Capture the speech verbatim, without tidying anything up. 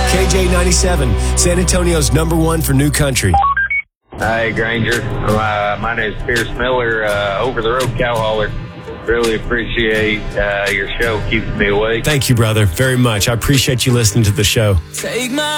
K J ninety-seven, San Antonio's number one for new country. Hi, Granger. Uh, my name is Pierce Miller, uh, over-the-road cow hauler. Really appreciate uh, your show. Keeps me awake. Thank you, brother, very much. I appreciate you listening to the show. Take my